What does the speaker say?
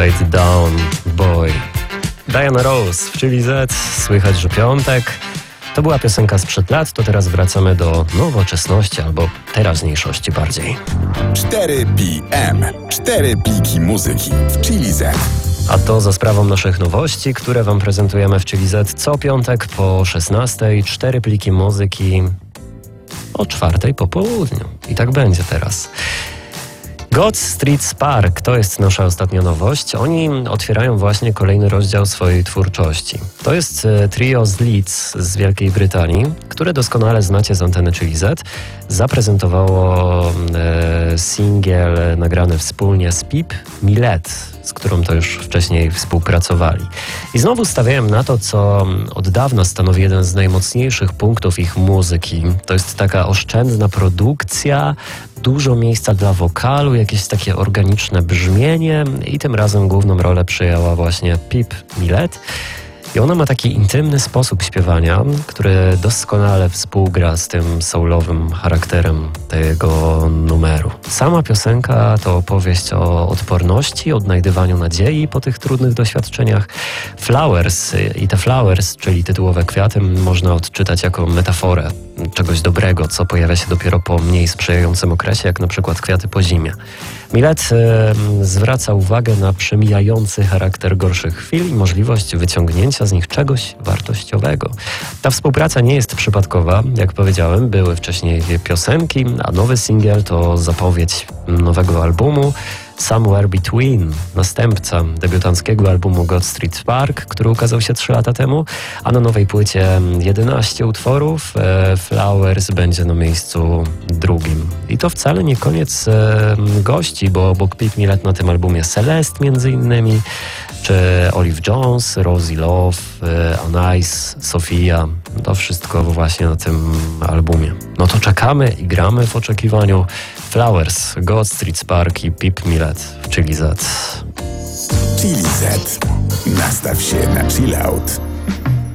Upside Down Boy. Diana Ross w Chili Z. Słychać, że piątek. To była piosenka sprzed lat, to teraz wracamy do nowoczesności albo teraźniejszości bardziej. 4 PM. 4 pliki muzyki w Chili Z. A to za sprawą naszych nowości, które Wam prezentujemy w Chili Z co piątek po 16:00. 4 pliki muzyki o 4:00 po południu. I tak będzie teraz. God Street Spark to jest nasza ostatnia nowość. Oni otwierają właśnie kolejny rozdział swojej twórczości. To jest trio z Leeds z Wielkiej Brytanii, które doskonale znacie z anteny Chili Z. Zaprezentowało singiel nagrany wspólnie z Pip Millet, z którą to już wcześniej współpracowali. I znowu stawiałem na to, co od dawna stanowi jeden z najmocniejszych punktów ich muzyki. To jest taka oszczędna produkcja, dużo miejsca dla wokalu, jakieś takie organiczne brzmienie i tym razem główną rolę przyjęła właśnie Pip Millet. I ona ma taki intymny sposób śpiewania, który doskonale współgra z tym soulowym charakterem tego numeru. Sama piosenka to opowieść o odporności, odnajdywaniu nadziei po tych trudnych doświadczeniach. Flowers i te flowers, czyli tytułowe kwiaty, można odczytać jako metaforę czegoś dobrego, co pojawia się dopiero po mniej sprzyjającym okresie, jak na przykład kwiaty po zimie. Millet zwraca uwagę na przemijający charakter gorszych chwil i możliwość wyciągnięcia z nich czegoś wartościowego. Ta współpraca nie jest przypadkowa, jak powiedziałem, były wcześniej piosenki, a nowy singiel to zapowiedź nowego albumu Somewhere Between, następca debiutanckiego albumu God Street Spark, który ukazał się 3 lata temu, a na nowej płycie 11 utworów. Flowers będzie na miejscu drugim. I to wcale nie koniec gości, bo obok Pip Millet na tym albumie Celeste między innymi, czy Olive Jones, Rosie Love, Anais, Sofia. To wszystko właśnie na tym albumie. No to czekamy i gramy w oczekiwaniu. Flowers, God Street Spark i Pip Millet w Chili Z. Chili Z. Nastaw się na chill out.